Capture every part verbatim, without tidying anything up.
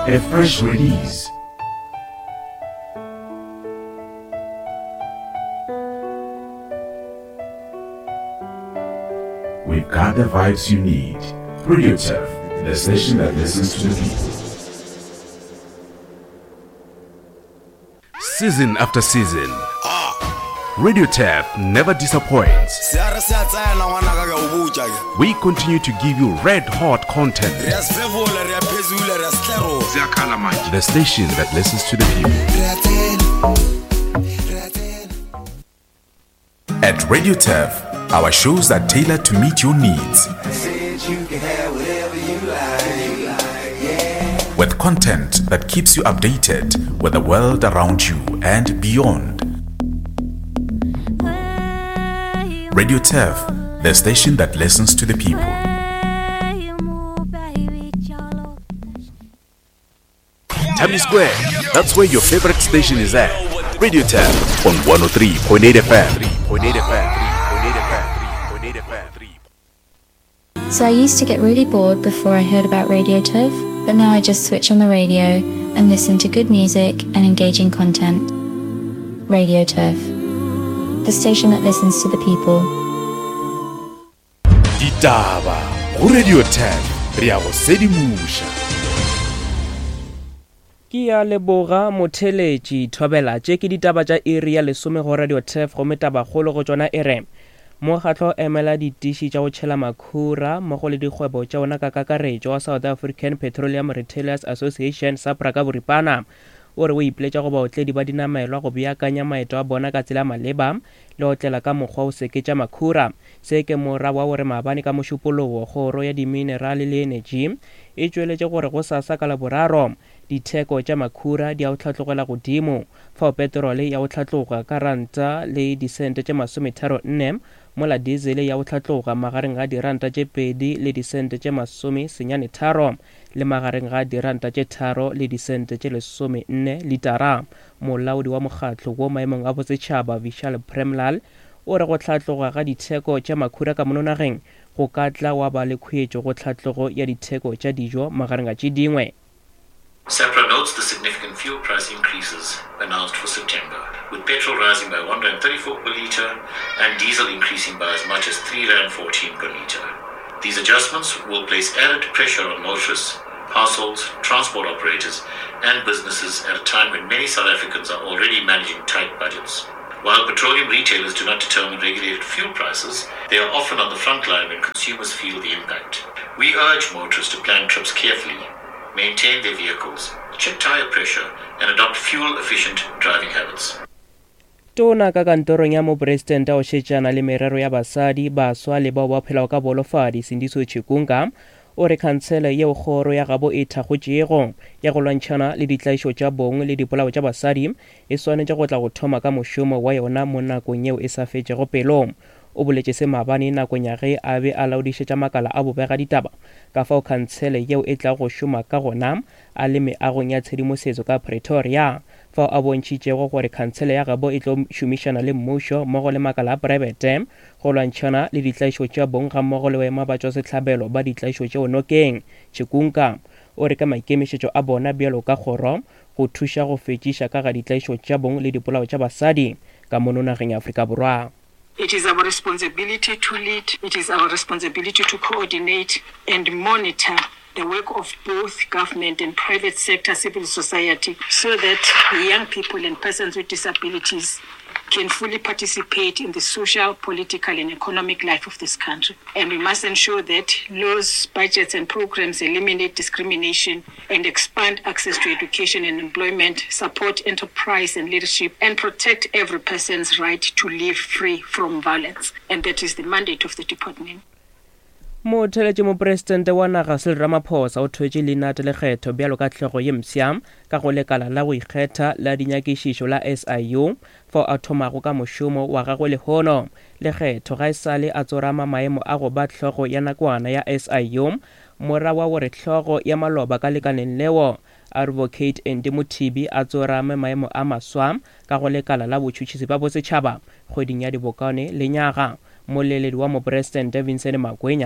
a fresh release. We've got the vibes you need. Radio Turf, the station that listens to the people. Season after season, Radio Turf never disappoints. We continue to give you red-hot content. The station that listens to the people. At Radio Turf, our shows are tailored to meet your needs. With content that keeps you updated with the world around you and beyond. Radio Turf, the station that listens to the people. Tabby Square, that's where your favorite station is at. Radio Turf on one oh three point eight F M. So I used to get really bored before I heard about Radio Turf, but now I just switch on the radio and listen to good music and engaging content. Radio Turf, the station that listens to the people. Ditaba go Radio Turf, re a go sedimusha. Ke ya leboga motheletši thobela tše ke ditaba tša area lesome go Radio Turf go metaba kgolo go tšona ere mokgatlo emela ditiši tša go tšhela makhura mmogo le dikgwebo tša ona ka kakaretšo wa South African Petroleum Retailers Association SAPRA ka boripana o re o ipeletša go baotledi ba dinamelwa go beakanya maeto a bona ka tsela maleba le go tlela ka mokgwa o seketša makhura se ke morabo wa gore maabane ka mošupologo kgoro ya diminerale le energy e tšweletše gore go sasa ka laboraro ditheko tša makhura di a go tlhatlogela godimo fa petrole ya go tlhatloga ka ranta le disente tše masometharo nne mola diesel ya go tlhatloga magareng ga diranta tše pedi le disente tše masome senyane tharo le magareng ga diranta tše tharo le disente tše lesome nne litara molaodi wa mokgatlo wo maemong a bosetšhaba Vishal Premlal o re go tlhatloga ga ditheko tša makhura ka mononageng go ka tla wa ba le khuetšo go tlhatlogo ya ditheko tša dijo magareng a tše dingwe. SAPRA notes the significant fuel price increases announced for September, with petrol rising by one rand thirty-four per litre and diesel increasing by as much as three rand fourteen per litre. These adjustments will place added pressure on motorists, households, transport operators and businesses at a time when many South Africans are already managing tight budgets. While petroleum retailers do not determine regulated fuel prices, they are often on the front line when consumers feel the impact. We urge motorists to plan trips carefully, maintain their vehicles, check tire pressure, and adopt fuel-efficient driving habits. Tona ka kantorong ya mopresidente o šetšana le merero ya basadi baswa le bao ba phelago ka bolofadi Sindiso Chikunga o re khansele yeo kgoro ya gabo e thakgotšego ya go lwantšhana le ditlaišo tša bong le dipolao tša basadi e swanetše go tla go thoma ka mošomo wa yona mo nakong yeo e sa fetšego pelo o boletše se maabane nakong ya ge a be a laodišetša makala a bobega ditaba ka fao khansele yeo e tla go šoma ka gona a le meagong ya tshedimosetso ka Pretoria fao a bontšitšego gore khansele ya gabo e tlo šomišana le mmušo mmogo le makala a private go lwantšhana le ditlaišo tša bong ga mmogo le boema ba tšwa setlhabelo ba ditlaišo tšeo nokeng Chikunga o re ka maikemišetšo a bona bjalo ka kgoro go thuša go fetšiša ka ga ditlaišo tša bong le dipolao tša basadi ka mononageng ya Afrika Borwa. It is our responsibility to lead, it is our responsibility to coordinate and monitor the work of both government and private sector civil society so that young people and persons with disabilities can fully participate in the social, political and economic life of this country. And we must ensure that laws, budgets and programs eliminate discrimination and expand access to education and employment, support enterprise and leadership, and protect every person's right to live free from violence. And that is the mandate of the department. Motheletše mopresidente wa naga Cyril Ramaphosa o thwetše lenaane lekgetho bjalo ka tlhego ye msiam ka go lekala la go ikgetha la dinyakišišo la S I U fao a thomago ka mošomo wa gagwe lehono lekgetho ga e sale a tsorama maemo a go ba tlhogo ya nakwana ya S I U morago wa gore tlhogo ya maloba ka lekaneng leo Advocate Andy Mothibi a tsorame maemo a maswa ka go lekala la botšhotšhisi ba bosetšhaba kgweding ya dibokane le nyaga moleledi wa mopresidente Vincent Magwenya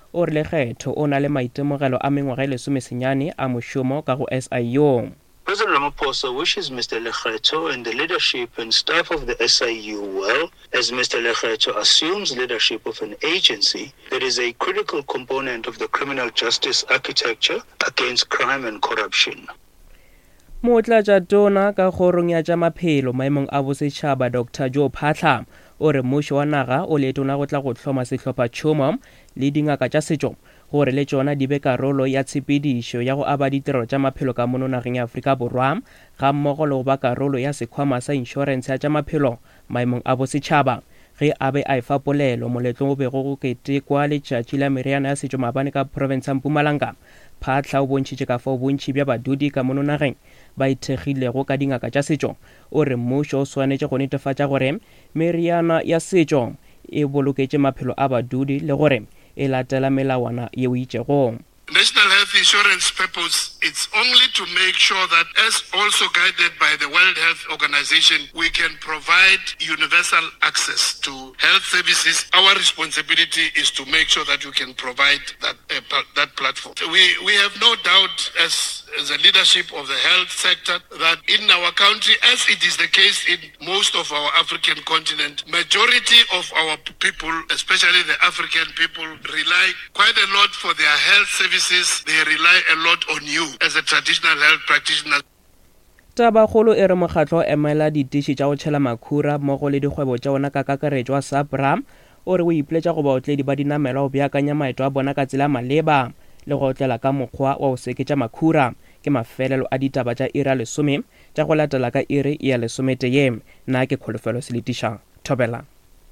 o re Lekgetho o na le maitemogelo a mengwaga e lesomesenyane a mošomo ka go S I U. President Ramaphosa wishes Mister Lekgetho and the leadership and staff of the S I U well as Mister Lekgetho assumes leadership of an agency that is a critical component of the criminal justice architecture against crime and corruption. Motlatša tona ka kgorong ya tša maphelo maemong a bosetšhaba Doctor Joe Phaahla o re mmušo wa naga o letona go tla go hloma sehlopha-tšhomo le dingaka tša setšo gore le tšona di be karolo ya tshepedišo ya go aba ditirelo tša maphelo ka mono nageng ya Afrika Borwa ga mmogo le go ba karolo ya sekhwama sa inšorense ya tša maphelo maemong a bosetšhaba ge a be a efa polelo moletlong o bego go ketekwa letšatši la meriana ya setšo maabane ka province ya Mpumalanga. Phaahla o bontšhitše ka fao bontši bja badudi ka mono nageng ba ithekgilego ka dingaka tša setšo o re mmušo o swanetše go netefatša gore meriana ya setšo e boloketše maphelo a badudi le gore e latela melawana yeo itšego. National Health Insurance purpose, it's only to make sure that, as also guided by the World Health Organization, we can provide universal access to health services. Our responsibility is to make sure that we can provide that uh, that platform. We we have no doubt as as a leadership of the health sector that in our country, as it is the case in most of our African continent, majority of our people, especially the African people, rely quite a lot for their health services. They rely a lot on you as a traditional health practitioner. Tabakgolo e re mokgatlo emela ditiši tša go tšhela makhura mmogo le dikgwebo tša ona ka kakaretšo wa SAPRA o re o ipletša go baotledi ba dinamelwa go beakanya maeto a bona ka tsela maleba le go otlela ka mokgwa wa go seketša makhura ke mafelelo a ditaba tša iri ya lesome tša go latela ka iri ya lesometee. Nna ke Kholofelo Seletiša Thobela.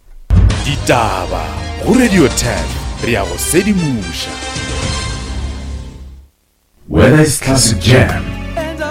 Ditaba go Radio ten re ya go sedimuša. Whether it's classic jam,